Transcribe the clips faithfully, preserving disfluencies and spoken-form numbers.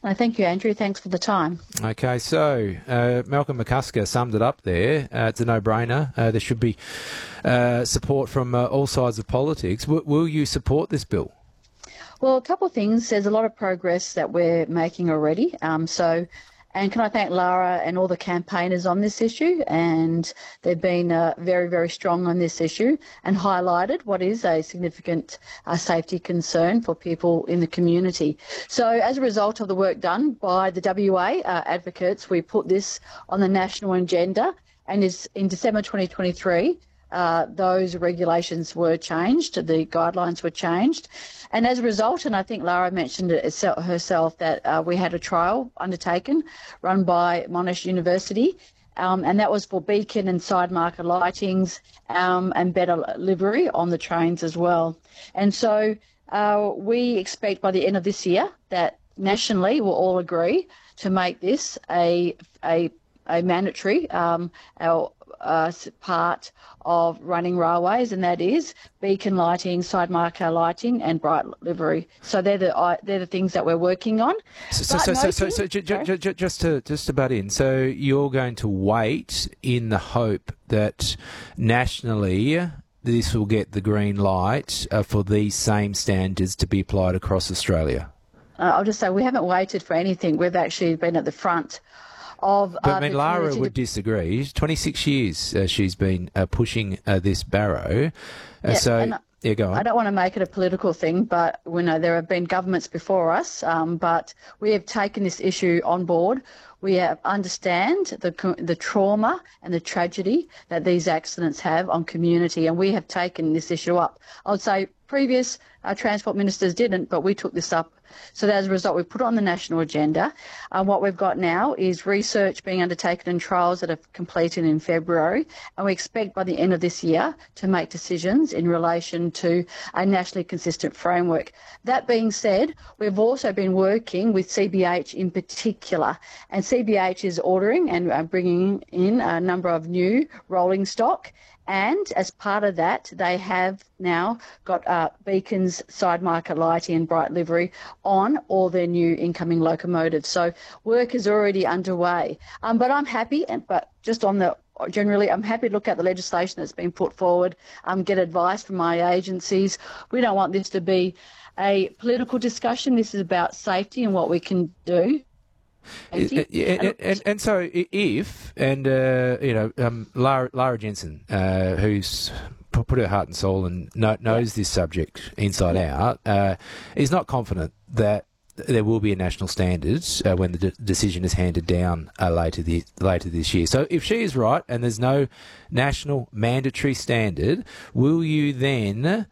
Uh, thank you, Andrew. Thanks for the time. Okay, so uh, Malcolm McCusker summed it up there. Uh, it's a no-brainer. Uh, there should be uh, support from uh, all sides of politics. W- will you support this bill? Well, a couple of things. There's a lot of progress that we're making already. Um, so, and can I thank Lara and all the campaigners on this issue? And they've been uh, very, very strong on this issue and highlighted what is a significant uh, safety concern for people in the community. So, as a result of the work done by the W A uh, advocates, we put this on the national agenda, and is in December twenty twenty-three. Uh, those regulations were changed, the guidelines were changed. And as a result, and I think Lara mentioned it herself, that uh, we had a trial undertaken run by Monash University, um, and that was for beacon and side marker lightings um, and better livery on the trains as well. And so uh, we expect by the end of this year that nationally we'll all agree to make this a, a, a mandatory um, our, Uh, part of running railways, and that is beacon lighting, side marker lighting, and bright livery. So they're the uh, they're the things that we're working on. So, so, so, so, so, so j- j- j- just to just to butt in, so you're going to wait in the hope that nationally this will get the green light uh, for these same standards to be applied across Australia? Uh, I'll just say we haven't waited for anything. We've actually been at the front of, but uh, I mean, Lara would disagree. twenty-six years uh, she's been uh, pushing uh, this barrow. Uh, yeah, so, I, yeah, go on. I don't want to make it a political thing, but we know there have been governments before us, um, but we have taken this issue on board. We have understand the the trauma and the tragedy that these accidents have on community, and we have taken this issue up. I would say previous uh, transport ministers didn't, but we took this up. So as a result, we put it on the national agenda. Uh, what we've got now is research being undertaken and trials that have completed in February, and we expect by the end of this year to make decisions in relation to a nationally consistent framework. That being said, we've also been working with C B H in particular, and C B H is ordering and uh, bringing in a number of new rolling stock. And as part of that, they have now got uh, beacons, side marker lighting and bright livery on all their new incoming locomotives. So work is already underway. Um, but I'm happy, and but just on the generally, I'm happy to look at the legislation that's been put forward, um, get advice from my agencies. We don't want this to be a political discussion. This is about safety and what we can do. And, and, and, and so if, and, uh, you know, um, Lara, Lara Jensen, uh, who's put her heart and soul and know, knows yeah. this subject inside yeah. out, uh, is not confident that there will be a national standard uh, when the de- decision is handed down uh, later, the, later this year. So if she is right and there's no national mandatory standard, will you then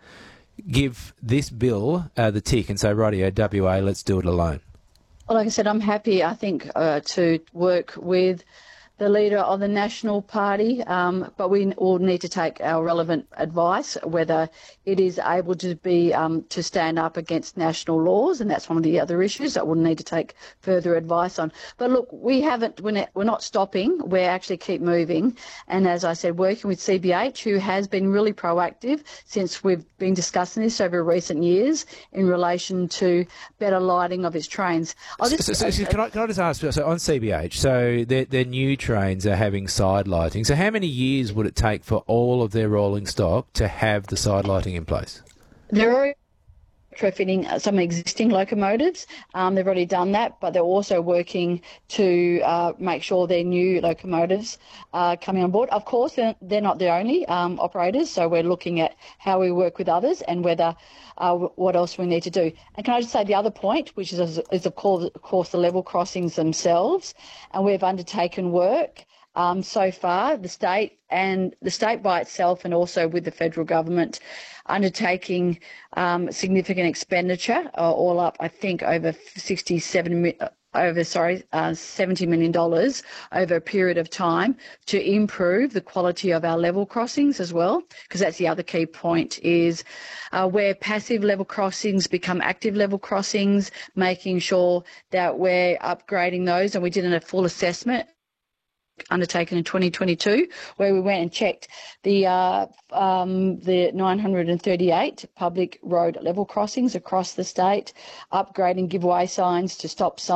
give this bill uh, the tick and say, rightio, W A, let's do it alone? Well, like I said, I'm happy, I think, uh, to work with the leader of the National Party, um, but we will need to take our relevant advice, whether it is able to be um, to stand up against national laws, and that's one of the other issues that we'll need to take further advice on. But look, we haven't, we're not stopping, we're actually keep moving, and as I said, working with C B H, who has been really proactive since we've been discussing this over recent years in relation to better lighting of its trains. I'll just, so, so, so can, I, can I just ask, so on C B H, so their, their new trains are having side lighting. So how many years would it take for all of their rolling stock to have the side lighting in place? They're already retrofitting some existing locomotives. Um, they've already done that, but they're also working to uh, make sure their new locomotives are coming on board. Of course, they're, they're not the only um, operators, so we're looking at how we work with others and whether uh, what else we need to do. And can I just say the other point, which is, is of course, of course the level crossings themselves, and we've undertaken work Um, so far, the state and the state by itself, and also with the federal government, undertaking um, significant expenditure, uh, all up, I think, over sixty-seven, over sorry, uh, seventy million dollars over a period of time to improve the quality of our level crossings as well, because that's the other key point is uh, where passive level crossings become active level crossings, making sure that we're upgrading those, and we did a full assessment undertaken in twenty twenty-two, where we went and checked the uh, um, the nine hundred thirty-eight public road level crossings across the state, upgrading giveaway signs to stop signs.